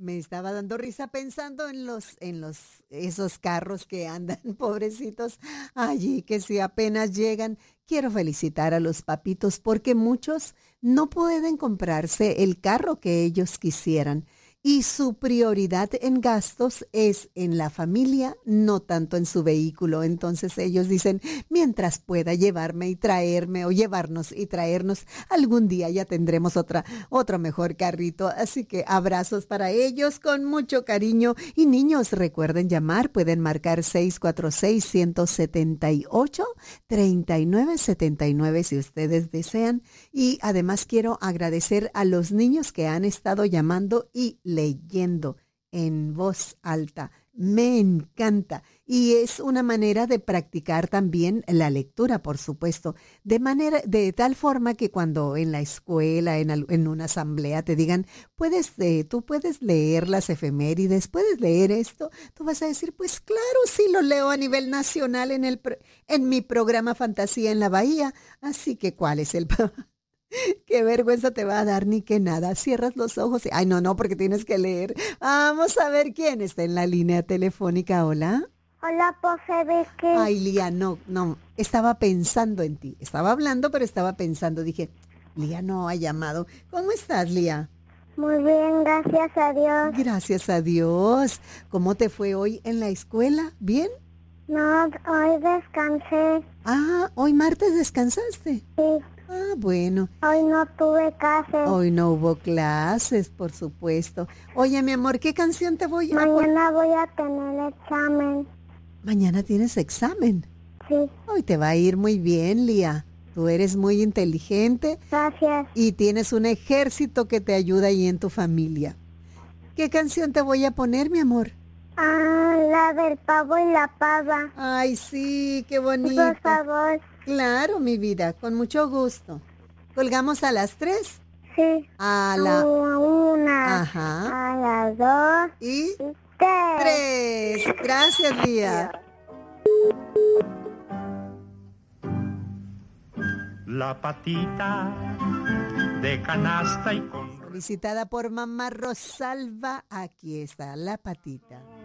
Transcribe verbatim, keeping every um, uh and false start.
me estaba dando risa pensando en los, en los, esos carros que andan, pobrecitos, allí, que si apenas llegan. Quiero felicitar a los papitos porque muchos no pueden comprarse el carro que ellos quisieran. Y su prioridad en gastos es en la familia, no tanto en su vehículo. Entonces ellos dicen, mientras pueda llevarme y traerme o llevarnos y traernos, algún día ya tendremos otra, otro mejor carrito. Así que abrazos para ellos con mucho cariño. Y niños, recuerden llamar, pueden marcar seis cuatro seis, uno siete ocho, tres nueve siete nueve si ustedes desean. Y además quiero agradecer a los niños que han estado llamando y leyendo en voz alta. Me encanta. Y es una manera de practicar también la lectura, por supuesto. De manera, de tal forma que cuando en la escuela, en, al- en una asamblea te digan, puedes, eh, tú puedes leer las efemérides, puedes leer esto, tú vas a decir, pues claro, sí lo leo a nivel nacional en el, pro- en mi programa Fantasía en la Bahía. Así que, ¿cuál es el qué vergüenza te va a dar ni que nada? Cierras los ojos y, ay, no, no, porque tienes que leer. Vamos a ver quién está en la línea telefónica. Hola. Hola, Pofe Vicky. Ay, Lía, no, no, estaba pensando en ti. Estaba hablando, pero estaba pensando. Dije, Lía no ha llamado. ¿Cómo estás, Lía? Muy bien, gracias a Dios. Gracias a Dios. ¿Cómo te fue hoy en la escuela? ¿Bien? No, hoy descansé. Ah, hoy martes descansaste. Sí, Ah, bueno. hoy no tuve clases. Hoy no hubo clases, por supuesto. Oye, mi amor, ¿qué canción te voy a poner? Mañana voy a tener examen. Mañana tienes examen. Sí, Hoy te va a ir muy bien, Lía. Tú eres muy inteligente gracias. y tienes un ejército que te ayuda ahí en tu familia. ¿Qué canción te voy a poner, mi amor? Ah, la del pavo y la pava. Ay, sí, qué Por bonito. favor. Claro, mi vida, con mucho gusto. ¿Colgamos a las tres? Sí. A A la... una, Ajá. a las dos Y y tres. tres. Gracias, Lía. La patita de canasta y con Solicitada por mamá Rosalba. Aquí está la patita.